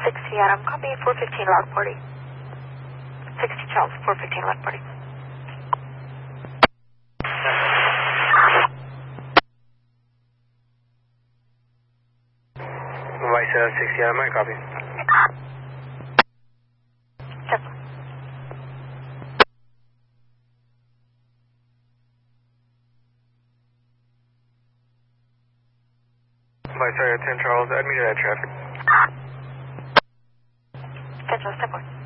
60 Adam, copy 415 log party. 60 Charles, 415 log party. Vice 60 Adam, I copy. Check. Vice 10 Charles, add me to that traffic. 10 Charles, step 1.